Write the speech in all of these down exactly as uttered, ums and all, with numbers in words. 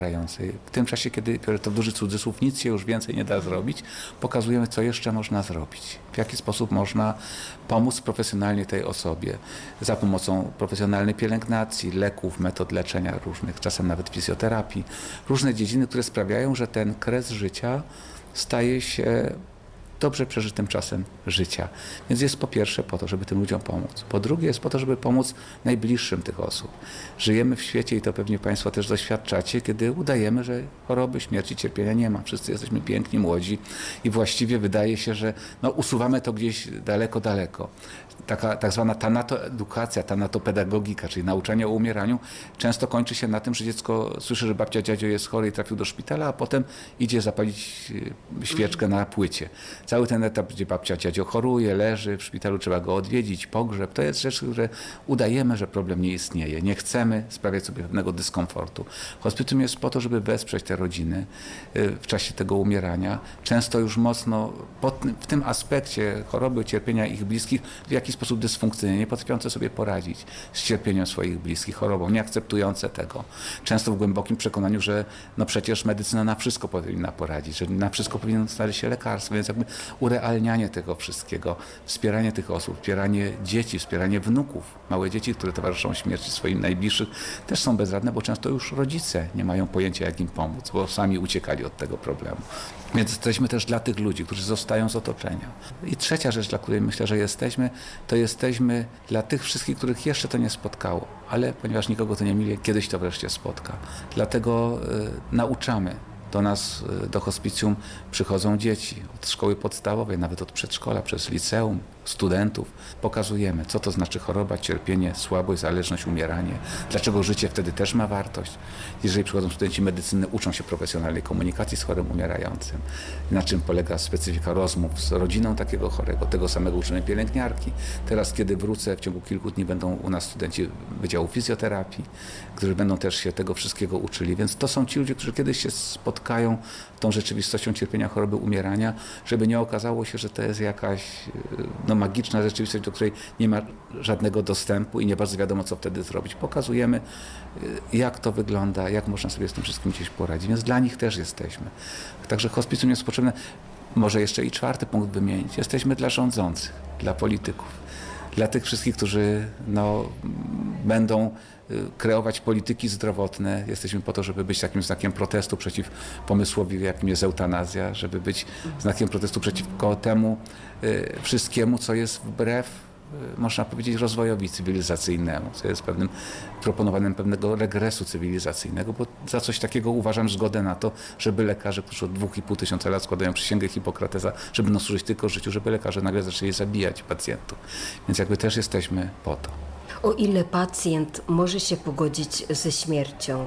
W tym czasie, kiedy, biorę to w duży cudzysłów, nic się już więcej nie da zrobić, pokazujemy, co jeszcze można zrobić. W jaki sposób można pomóc profesjonalnie tej osobie. Za pomocą profesjonalnej pielęgnacji, leków, metod leczenia różnych, czasem nawet fizjoterapii. Różne dziedziny, które sprawiają, że ten kres życia staje się dobrze przeżytym czasem życia. Więc jest po pierwsze po to, żeby tym ludziom pomóc. Po drugie jest po to, żeby pomóc najbliższym tych osób. Żyjemy w świecie, i to pewnie Państwo też doświadczacie, kiedy udajemy, że choroby, śmierci, cierpienia nie ma. Wszyscy jesteśmy piękni, młodzi i właściwie wydaje się, że no, usuwamy to gdzieś daleko, daleko. Taka tak zwana tanatoedukacja, tanatopedagogika, czyli nauczanie o umieraniu, często kończy się na tym, że dziecko słyszy, że babcia, dziadzio jest chory i trafił do szpitala, a potem idzie zapalić świeczkę na płycie. Cały ten etap, gdzie babcia, dziadzio choruje, leży w szpitalu, trzeba go odwiedzić, pogrzeb, to jest rzecz, że udajemy, że problem nie istnieje. Nie chcemy sprawiać sobie pewnego dyskomfortu. Hospicjum jest po to, żeby wesprzeć te rodziny w czasie tego umierania. Często już mocno pod, w tym aspekcie choroby, cierpienia ich bliskich, w jakiś sposób dysfunkcyjnie, nie potrafiące sobie poradzić z cierpieniem swoich bliskich, chorobą, nie akceptujące tego. Często w głębokim przekonaniu, że no przecież medycyna na wszystko powinna poradzić, że na wszystko powinno znaleźć się lekarstwo, więc jakby urealnianie tego wszystkiego, wspieranie tych osób, wspieranie dzieci, wspieranie wnuków, małe dzieci, które towarzyszą śmierci swoim najbliższych, też są bezradne, bo często już rodzice nie mają pojęcia, jak im pomóc, bo sami uciekali od tego problemu. Więc jesteśmy też dla tych ludzi, którzy zostają z otoczenia. I trzecia rzecz, dla której myślę, że jesteśmy, to jesteśmy dla tych wszystkich, których jeszcze to nie spotkało, ale ponieważ nikogo to nie mieli, kiedyś to wreszcie spotka. Dlatego y, nauczamy. Do nas, do hospicjum przychodzą dzieci od szkoły podstawowej, nawet od przedszkola, przez liceum, studentów. Pokazujemy, co to znaczy choroba, cierpienie, słabość, zależność, umieranie. Dlaczego życie wtedy też ma wartość. Jeżeli przychodzą studenci medycyny, uczą się profesjonalnej komunikacji z chorym umierającym. Na czym polega specyfika rozmów z rodziną takiego chorego. Tego samego uczymy pielęgniarki. Teraz, kiedy wrócę, w ciągu kilku dni będą u nas studenci Wydziału Fizjoterapii, którzy będą też się tego wszystkiego uczyli. Więc to są ci ludzie, którzy kiedyś się spotkają tą rzeczywistością cierpienia, choroby, umierania, żeby nie okazało się, że to jest jakaś no, magiczna rzeczywistość, do której nie ma żadnego dostępu i nie bardzo wiadomo, co wtedy zrobić. Pokazujemy, jak to wygląda, jak można sobie z tym wszystkim gdzieś poradzić, więc dla nich też jesteśmy. Także hospicjum jest potrzebne. Może jeszcze i czwarty punkt wymienić. Jesteśmy dla rządzących, dla polityków, dla tych wszystkich, którzy no, będą kreować polityki zdrowotne. Jesteśmy po to, żeby być takim znakiem protestu przeciw pomysłowi, jakim jest eutanazja, żeby być znakiem protestu przeciwko temu y, wszystkiemu, co jest wbrew, y, można powiedzieć, rozwojowi cywilizacyjnemu, co jest pewnym proponowanym pewnego regresu cywilizacyjnego, bo za coś takiego uważam zgodę na to, żeby lekarze, którzy od dwóch i pół tysiąca lat składają przysięgę Hipokratesa, żeby no służyć tylko życiu, żeby lekarze nagle zaczęli zabijać pacjentów. Więc jakby też jesteśmy po to. O ile pacjent może się pogodzić ze śmiercią,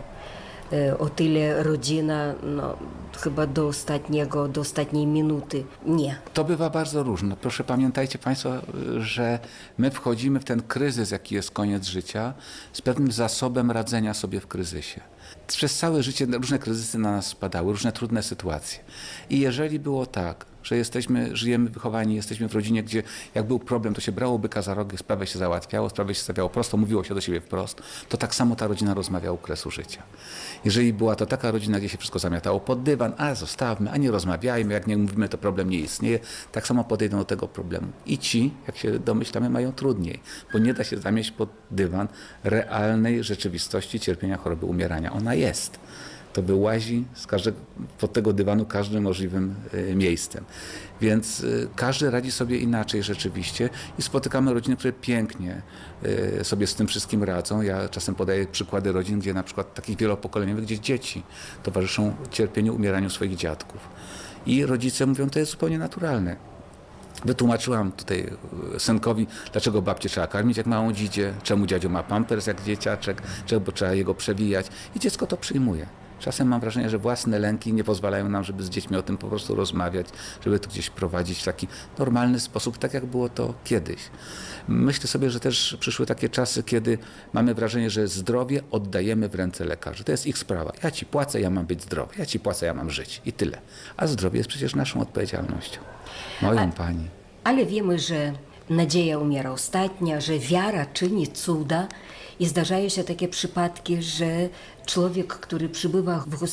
o tyle rodzina no, chyba do ostatniego, do ostatniej minuty nie. To bywa bardzo różne. Proszę pamiętajcie Państwo, że my wchodzimy w ten kryzys, jaki jest koniec życia, z pewnym zasobem radzenia sobie w kryzysie. Przez całe życie różne kryzysy na nas spadały, różne trudne sytuacje. I jeżeli było tak, że jesteśmy, żyjemy wychowani, jesteśmy w rodzinie, gdzie jak był problem, to się brało byka za rogi, sprawę się załatwiało, sprawę się stawiało prosto, mówiło się do siebie wprost, to tak samo ta rodzina rozmawiała u kresu życia. Jeżeli była to taka rodzina, gdzie się wszystko zamiatało pod dywan, a zostawmy, a nie rozmawiajmy, jak nie mówimy, to problem nie istnieje, tak samo podejdą do tego problemu. I ci, jak się domyślamy, mają trudniej, bo nie da się zamieść pod dywan realnej rzeczywistości cierpienia, choroby, umierania. Ona jest. To wyłazi z każdego, pod tego dywanu każdym możliwym y, miejscem. Więc y, każdy radzi sobie inaczej rzeczywiście i spotykamy rodziny, które pięknie y, sobie z tym wszystkim radzą. Ja czasem podaję przykłady rodzin, gdzie na przykład takich wielopokoleniowych, gdzie dzieci towarzyszą cierpieniu, umieraniu swoich dziadków. I rodzice mówią, to jest zupełnie naturalne. Wytłumaczyłam tutaj synkowi, dlaczego babcię trzeba karmić jak małą dzidzię, czemu dziadzio ma pampers jak dzieciaczek, czemu trzeba jego przewijać i dziecko to przyjmuje. Czasem mam wrażenie, że własne lęki nie pozwalają nam, żeby z dziećmi o tym po prostu rozmawiać, żeby to gdzieś prowadzić w taki normalny sposób, tak jak było to kiedyś. Myślę sobie, że też przyszły takie czasy, kiedy mamy wrażenie, że zdrowie oddajemy w ręce lekarzy. To jest ich sprawa. Ja ci płacę, ja mam być zdrowy. Ja ci płacę, ja mam żyć. I tyle. A zdrowie jest przecież naszą odpowiedzialnością. Moją, A, pani. Ale wiemy, że nadzieja umiera ostatnia, że wiara czyni cuda I zdarzają się takie przypadki, że człowiek, który przybywa w